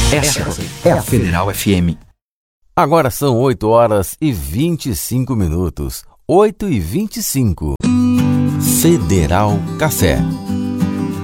Essa é a Federal FM. Agora são 8h25. 8h25. Federal Café.